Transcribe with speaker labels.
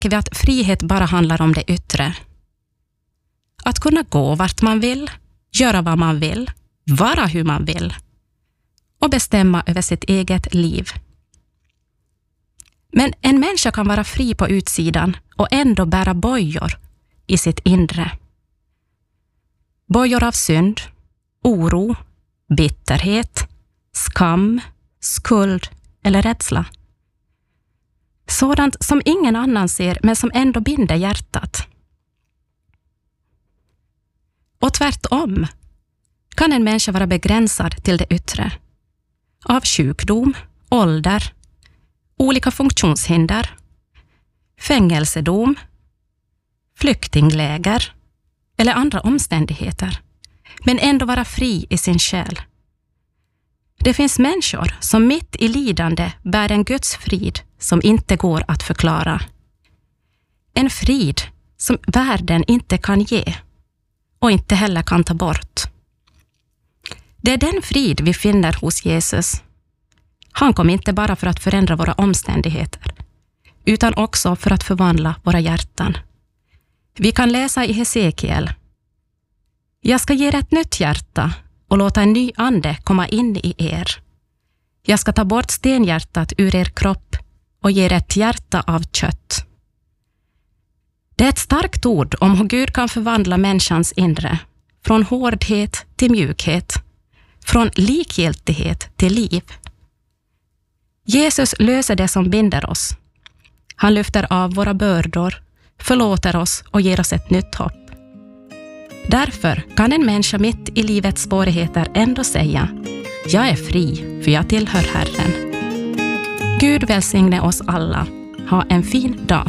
Speaker 1: tänker vi att frihet bara handlar om det yttre. Att kunna gå vart man vill, göra vad man vill, vara hur man vill och bestämma över sitt eget liv. Men en människa kan vara fri på utsidan och ändå bära bojor i sitt inre. Bojor av synd, oro, bitterhet, skam, skuld eller rädsla. Sådant som ingen annan ser men som ändå binder hjärtat. Och tvärtom kan en människa vara begränsad till det yttre. Av sjukdom, ålder, olika funktionshinder, fängelsedom, flyktingläger eller andra omständigheter, men ändå vara fri i sin själ. Det finns människor som mitt i lidande bär en Guds frid som inte går att förklara. En frid som världen inte kan ge och inte heller kan ta bort. Det är den frid vi finner hos Jesus. Han kom inte bara för att förändra våra omständigheter, utan också för att förvandla våra hjärtan. Vi kan läsa i Hesekiel: Jag ska ge er ett nytt hjärta och låta en ny ande komma in i er. Jag ska ta bort stenhjärtat ur er kropp och ge er ett hjärta av kött. Det är ett starkt ord om hur Gud kan förvandla människans inre, från hårdhet till mjukhet, från likgiltighet till liv. Jesus löser det som binder oss. Han lyfter av våra bördor, förlåter oss och ger oss ett nytt hopp. Därför kan en människa mitt i livets svårigheter ändå säga: Jag är fri, för jag tillhör Herren. Gud välsigne oss alla. Ha en fin dag.